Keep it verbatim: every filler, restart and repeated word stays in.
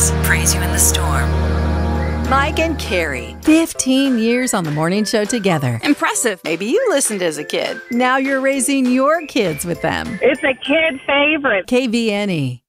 Showers praise you in the storm. Mike and Carrie, fifteen years on the morning show together. Impressive. Maybe you listened as a kid. Now you're raising your kids with them. It's a kid favorite. K V N E.